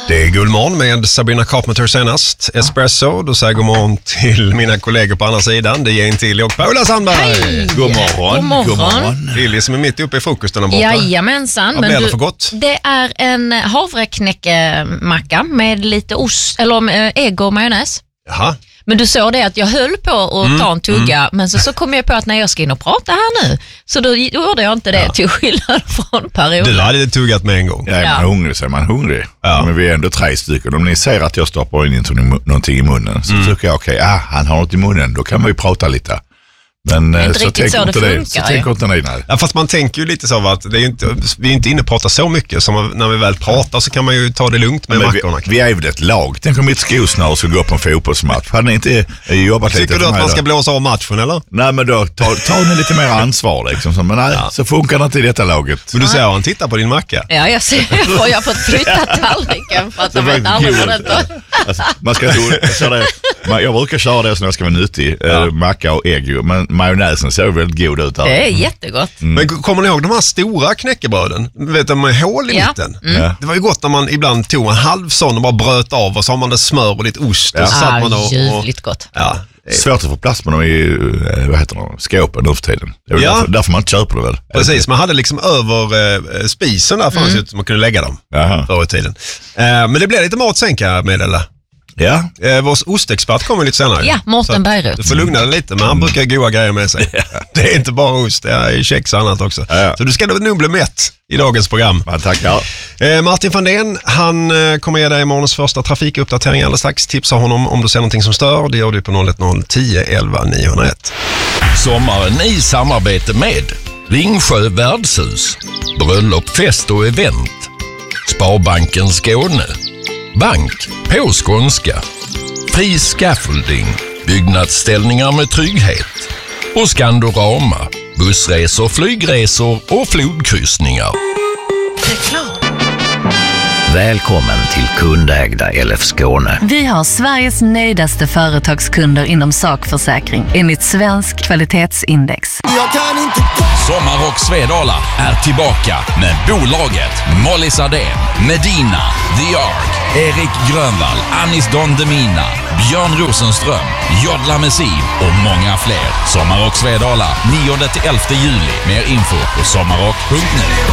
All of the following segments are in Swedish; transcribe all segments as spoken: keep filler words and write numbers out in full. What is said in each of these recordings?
Det är Guldmorgon med Sabrina Carpenter senast. Espresso, då säger god morgon till mina kollegor på andra sidan. Det är en till och Paula Sandberg. Hej. God morgon. God morgon. God morgon. Lilly som är mitt uppe i frukosten där borta. Jajamensan. Vad blir det för gott? Det är en havreknäckemacka med lite ost, eller äh, ägg och majonnäs. Jaha. Men du såg det att jag höll på att mm, ta en tugga, mm. men så, så kom jag på att när jag ska in och prata här nu, så då gjorde jag inte det ja. till skillnad från perioden. Du hade tuggat med en gång. Ja, är man ja. hungrig så är man hungrig. Ja. Men vi är ändå tre stycken. Om ni ser att jag stoppar in någonting i munnen så mm. tycker jag okej, okay, ah, han har något i munnen, då kan man ju prata lite. Men det är inte så riktigt så det inte funkar. Det. Så tänker inte ni nej. Ja, fast man tänker ju lite så att det är inte, vi är inte inne och pratar så mycket, som när vi väl pratar så kan man ju ta det lugnt med men mackorna. Vi, vi är väl ett lag. Tänk om mitt skosnöre skulle gå på en fotbollsmatch. Hade ni inte jobbat Tycker lite du att man då? ska blåsa av matchen eller? Nej, men då tar ta ni lite mer ansvar liksom. Men nej, ja. så funkar det inte i detta laget. Men du ser han tittar på din macka. Ja, jag ser. Och jag har fått flytta tallriken för att de vet aldrig vad det tar. Alltså, man ska så det, man, jag brukar köra det som jag ska vara nyttig. Ja. Äh, macka och ägg. Men majonnäsen ser väldigt god ut här. Det är jättegott. Mm. Men kommer ni ihåg de här stora knäckebröden? Vet du, med hål i ja. mitten? Mm. Det var ju gott när man ibland tog en halv sån och bara bröt av och så har man det smör och lite ost. Ja. Och så satt man ah, ljuvligt gott. Ja. Svårt att få plats med dem i, vad heter de, skåpen nu för tiden. Det är ja. därför, därför man inte köper det väl. Precis, man hade liksom över eh, spisen där fanns mm. ut som man kunde lägga dem förr i tiden. Eh, men det blir lite mat sen kan jag meddela. Ja. Eh, vår ostexpert kommer lite senare. Ja, Mårten Bergrut. Du får lugna dig lite, men han brukar goda grejer med sig. Det är inte bara ost, det är kex och annat också. Ja. Så du ska nog bli mätt i dagens program. Man tackar. Eh, Martin van Den, han eh, kommer ge dig morgonens första trafikuppdatering alldeles strax. Tipsa honom om du ser någonting som stör. Det gör du på noll ett noll tio elva niohundraett. Sommaren i samarbete med Ringsjö värdshus, bröllop, fest och event, Sparbanken Skåne, Bank på skånska, Fri Scaffolding, byggnadsställningar med trygghet och Skandorama, bussresor, flygresor och flodkryssningar. Välkommen till kundägda L F Skåne. Vi har Sveriges nöjdaste företagskunder inom sakförsäkring enligt Svensk kvalitetsindex. Sommarrock Svedala är tillbaka med bolaget Molly Sardén, Medina, The Ark, Erik Grönvall, Anis Don Demina, Björn Rosenström, Jodla Messi och många fler. Sommarrock Svedala nionde till elfte juli. Mer info på sommarrock punkt nu.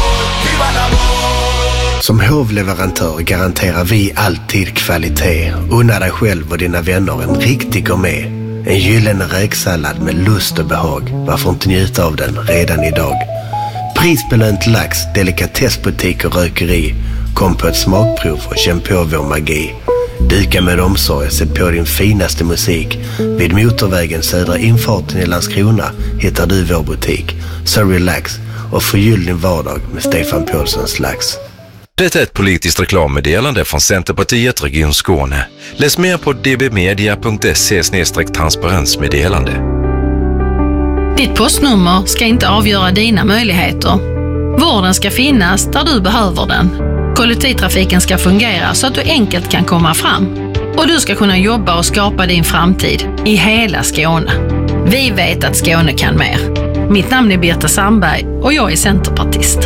Som hovleverantör garanterar vi alltid kvalitet. Unna dig själv och dina vänner en riktig gourmet. En gyllene räksallad med lust och behag. Varför inte njuta av den redan idag? Prisbelönt lax, delikatessbutik och rökeri. Kom på ett smakprov och känn på vår magi. Dyka med omsorg, sätt på din finaste musik. Vid motorvägen södra infarten i Landskrona hittar du vår butik. Så relax och förgyll din vardag med Stefan Paulssons lax. Det är ett politiskt reklammeddelande från Centerpartiet Region Skåne. Läs mer på d b media punkt se slash transparensmeddelande. Ditt postnummer ska inte avgöra dina möjligheter. Vården ska finnas där du behöver den. Kollektivtrafiken ska fungera så att du enkelt kan komma fram. Och du ska kunna jobba och skapa din framtid i hela Skåne. Vi vet att Skåne kan mer. Mitt namn är Birta Sandberg och jag är centerpartist.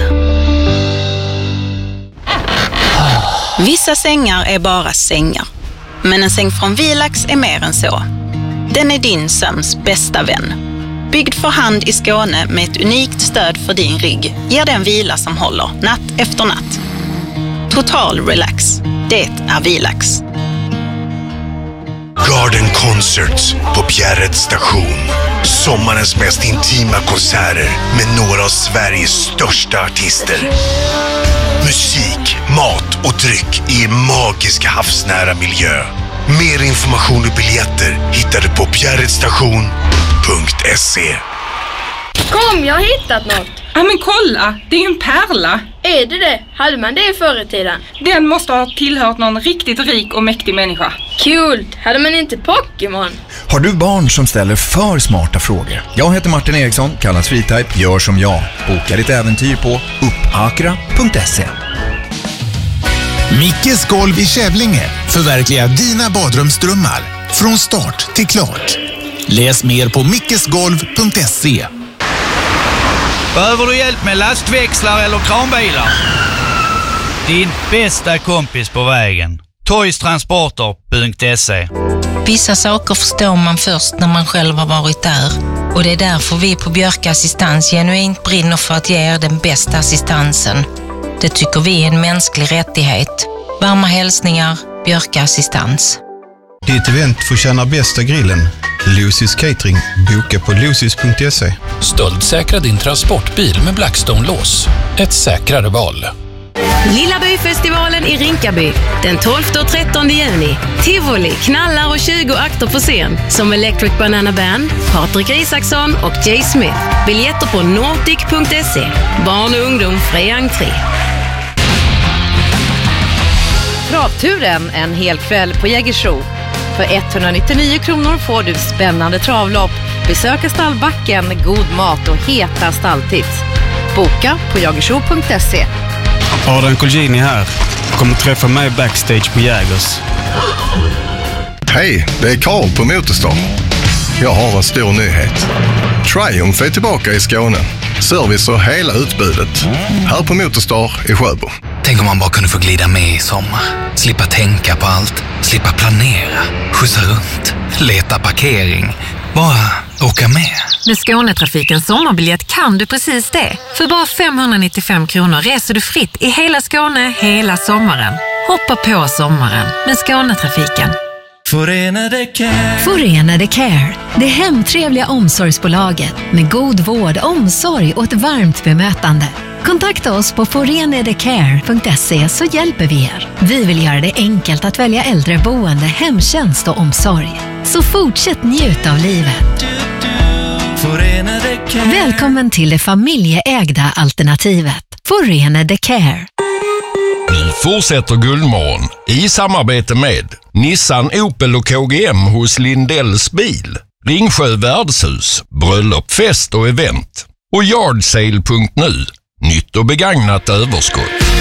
Vissa sängar är bara sängar. Men en säng från Vilax är mer än så. Den är din sömns bästa vän. Byggd för hand i Skåne med ett unikt stöd för din rygg ger den vila som håller natt efter natt. Total relax. Det är Vilax. Garden Concerts på Bjärred station. Sommarens mest intima konserter med några av Sveriges största artister. Musik, mat och dryck i en magisk havsnära miljö. Mer information och biljetter hittar du på bjärredstation punkt se. Kom, jag har hittat något. Ja men kolla, det är ju en pärla. Är det det? Hade man det förr i tiden? Den måste ha tillhört någon riktigt rik och mäktig människa. Kul! Hade man inte Pokémon? Har du barn som ställer för smarta frågor? Jag heter Martin Eriksson, kallas Freetype, gör som jag. Boka ditt äventyr på uppakra punkt se. Mickes golv i Kävlinge förverkligar dina badrumsdrömmar från start till klart. Läs mer på mickesgolv punkt se. Behöver du hjälp med lastväxlar eller kranbilar? Din bästa kompis på vägen. Toystransporter punkt se. Vissa saker förstår man först när man själv har varit där. Och det är därför vi på Björka Assistans genuint brinner för att ge er den bästa assistansen. Det tycker vi är en mänsklig rättighet. Varma hälsningar, Björka Assistans. Ditt event förtjänar bästa grillen. Lucy's Catering. Boka på lucys punkt se. Stöldsäkra din transportbil med Blackstone-lås. Ett säkrare val. Lilla Byfestivalen i Rinkaby. Den tolfte och trettonde juni. Tivoli, knallar och tjugo akter på scen. Som Electric Banana Band, Patrik Isaksson och Jay Smith. Biljetter på nordic punkt se. Barn och ungdom fri entré. Travturen en hel kväll på Jägersro. För etthundranittionio kronor får du spännande travlopp, besöka stallbacken, god mat och heta stalltips. Boka på jägersro punkt se. Adrian Colgjini här. Kommer träffa mig backstage på Jägers. Hej, det är Karl på Motorstar. Jag har en stor nyhet. Triumph är tillbaka i Skåne. Service och hela utbudet. Här på Motorstar i Sjöbo. Tänk om man bara kunde få glida med i sommar. Slippa tänka på allt. Slippa planera. Skjutsa runt. Leta parkering. Bara åka med. Med Skånetrafikens sommarbiljett kan du precis det. För bara femhundranittiofem kronor reser du fritt i hela Skåne hela sommaren. Hoppa på sommaren med Skånetrafiken. Förenade Care. Förenade Care. Det hemtrevliga omsorgsbolaget med god vård, omsorg och ett varmt bemötande. Kontakta oss på forenadecare punkt se så hjälper vi er. Vi vill göra det enkelt att välja äldreboende, hemtjänst och omsorg. Så fortsätt njuta av livet. Välkommen till det familjeägda alternativet. Förenade Care. Nu fortsätter Guldmorgon i samarbete med Nissan, Opel och K G M hos Lindells bil, Ringsjö värdshus, bröllop, fest och event och yardsale punkt nu. Nytt och begagnat överskott.